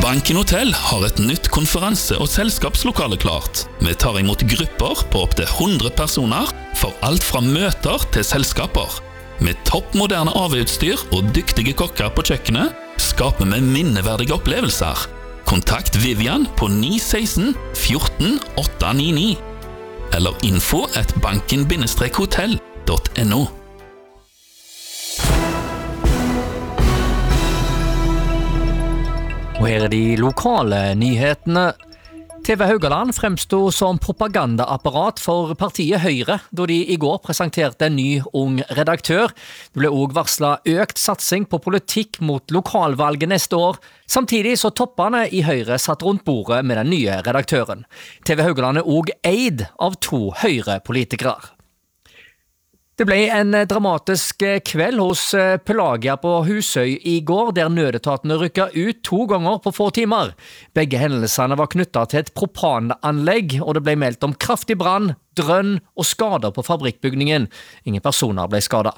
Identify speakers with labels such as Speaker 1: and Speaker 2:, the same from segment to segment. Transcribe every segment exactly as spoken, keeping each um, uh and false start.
Speaker 1: Banken Hotel har et nytt konferanse- og selskapslokale klart. Vi tar imot grupper på opp til hundre personer for alt fra møter til selskaper. Med toppmoderne A V-utstyr og dyktige kokker på kjøkkenet skaper vi minneverdige opplevelser. Kontakt Vivian på ni ett seks ett fjorten åtte ni ni eller info at banken hotell dot no.
Speaker 2: Og her er de lokale nyhetene. T V Haugaland fremstod som propagandaapparat for partiet Høyre, da de i går presenterte en ny ung redaktør. Det ble også varslet økt satsing på politikk mot lokalvalget neste år. Samtidig så toppene i Høyre satt rundt bordet med den nye redaktøren. T V Haugaland er også eid av to Høyre-politikere. Det ble en dramatisk kveld hos Pelagia på Husøy i går, der nødetatene rykket ut to ganger på få timer. Begge hendelsene var knyttet til et propananlegg, og det ble meldt om kraftig brann, drønn og skader på fabrikkbygningen. Ingen personer ble skadet.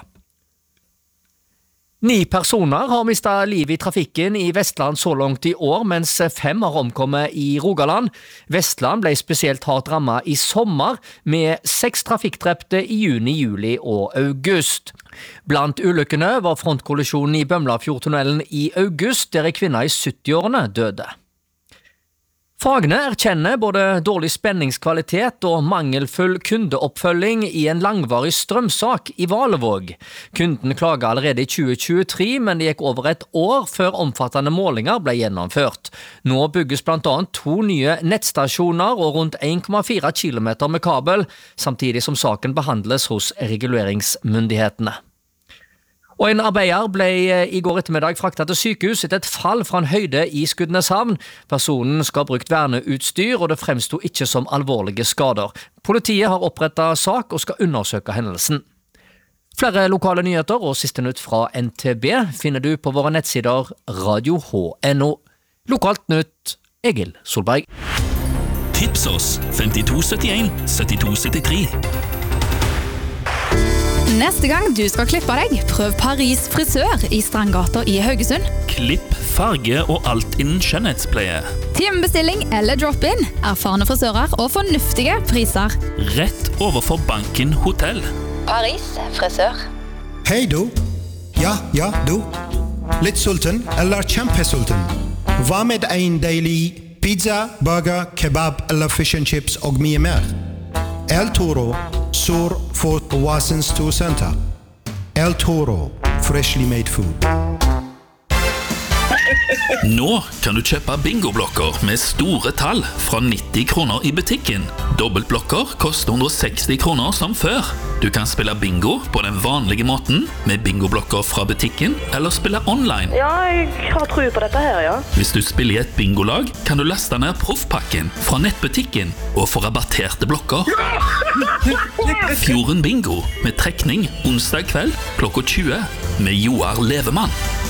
Speaker 2: Ni personer har mistet livet i trafikken i Vestland så langt i år, mens fem har omkommet i Rogaland. Vestland ble spesielt hardt rammet i sommer, med seks trafikkdrepte i juni, juli og august. Blant ulykkene var frontkollisjonen i Bømlafjordtunnelen i august, der en kvinne i sytti-årene døde. Fagene erkjenner både dårlig spenningskvalitet og mangelfull kundeoppfølging i en langvarig strømsak i Valevåg. Kunden klaget allerede i tjue tjuetre, men det gikk over et år før omfattende målinger ble gjennomført. Nå bygges blant annet to nye nettstasjoner og rundt en komma fire kilometer med kabel, samtidig som saken behandles hos reguleringsmyndighetene. Og en arbeider ble i går ettermiddag fraktet til sykehus etter et fall fra en høyde i Skudeneshavn. Personen skal ha brukt verneutstyr, og det fremstod ikke som alvorlige skader. Politiet har opprettet sak og skal undersøke hendelsen. Flere lokale nyheter og siste nytt fra N T B finner du på våre nettsider radio H punktum N O. Lokalt nytt, Egil Solberg.
Speaker 1: Tips oss fem to sytt en sytti to syttitre.
Speaker 3: Neste gang du skal klippe deg, prøv Paris frisør i Strandgata i Haugesund.
Speaker 1: Klipp, farge og alt innen skjønnhetspleie.
Speaker 3: Timebestilling eller drop-in, erfarne frisører og fornuftige priser.
Speaker 1: Rett overfor Banken Hotell.
Speaker 3: Paris frisør.
Speaker 4: Hei du. Ja, ja, du. Litt sulten eller kjempesulten. Hva med en deilig pizza, burger, kebab eller fish and chips og mye mer? El Toro, sur for Oasens Storcenter. El Toro, freshly made food.
Speaker 1: Nå kan du kjøpe bingoblokker med store tall fra nitti kroner i butikken. Dobbeltblokker koster hundre og seksti kroner som før. Du kan spille bingo på den vanlige måten med bingoblokker fra butikken, eller spille online.
Speaker 5: Ja, jeg har tro på dette her, ja.
Speaker 1: Hvis du spiller i et bingolag, kan du laste ned proffpakken fra nettbutikken og få rabatterte blokker. Fjorden Bingo med trekning onsdag kveld klokka tjue med Joar Levemann.